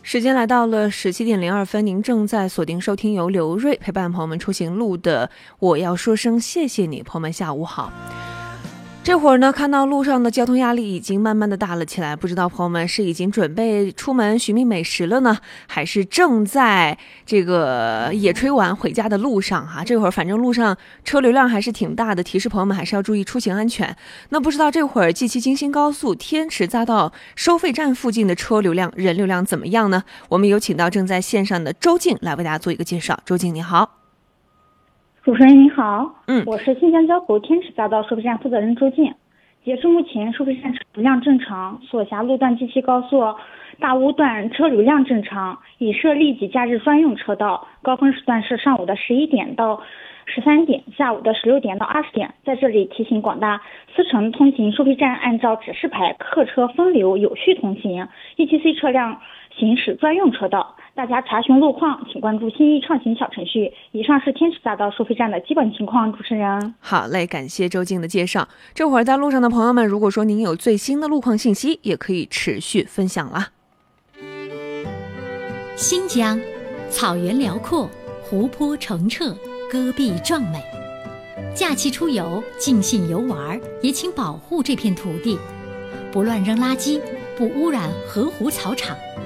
时间来到了17:02，您正在锁定收听由刘瑞陪伴朋友们出行路的我要说声谢谢你。朋友们下午好。这会儿呢，看到路上的交通压力已经慢慢的大了起来，不知道朋友们是已经准备出门寻觅美食了呢，还是正在这个野炊完回家的路上哈？这会儿反正路上车流量还是挺大的，提示朋友们还是要注意出行安全。那不知道这会儿 G7 京新高速天池匝道收费站附近的车流量、人流量怎么样呢？我们有请到正在线上的周静来为大家做一个介绍。周静你好。 主持人您好，我是新疆交口天池匝道收费站负责人周静。截至目前，收费站车流量正常，所辖路段 G7 高速大乌段车流量正常，已设立即假日专用车道，高峰时段是上午的11点到13点，下午的16点到20点。在这里提醒广大司乘通行收费站按照指示牌客车分流有序通行， ETC 车辆行驶专用车道。大家查询路况请关注新一畅行小程序。以上是天池匝道收费站的基本情况。主持人好嘞，感谢周静的介绍。这会儿在路上的朋友们，如果说您有最新的路况信息，也可以持续分享啦。 新疆草原辽阔，湖泊澄澈，戈壁壮美，假期出游尽兴游玩，也请保护这片土地，不乱扔垃圾，不污染河湖草场，